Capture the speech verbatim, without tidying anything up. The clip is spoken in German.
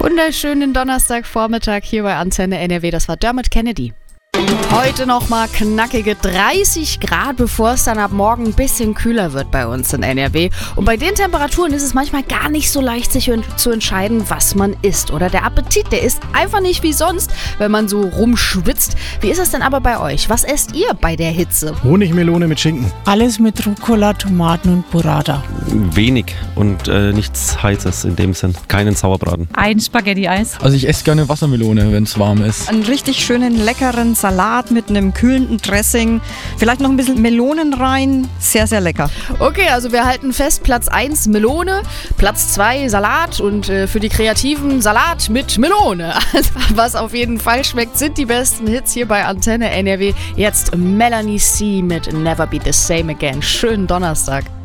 Wunderschönen Donnerstagvormittag hier bei Antenne N R W. Das war Dermot Kennedy. Heute nochmal knackige dreißig Grad, bevor es dann ab morgen ein bisschen kühler wird bei uns in N R W. Und bei den Temperaturen ist es manchmal gar nicht so leicht, sich zu entscheiden, was man isst. Oder der Appetit, der ist einfach nicht wie sonst, wenn man so rumschwitzt. Wie ist es denn aber bei euch? Was esst ihr bei der Hitze? Honigmelone mit Schinken. Alles mit Rucola, Tomaten und Burrata. Wenig und äh, nichts Heißes in dem Sinn. Keinen Sauerbraten. Ein Spaghetti-Eis. Also ich esse gerne Wassermelone, wenn es warm ist. Einen richtig schönen, leckeren Salat mit einem kühlenden Dressing. Vielleicht noch ein bisschen Melonen rein. Sehr, sehr lecker. Okay, also wir halten fest, Platz eins Melone, Platz zwei Salat und äh, für die Kreativen Salat mit Melone. Also, was auf jeden Fall schmeckt, sind die besten Hits hier bei Antenne N R W. Jetzt Melanie C. mit Never Be the Same Again. Schönen Donnerstag.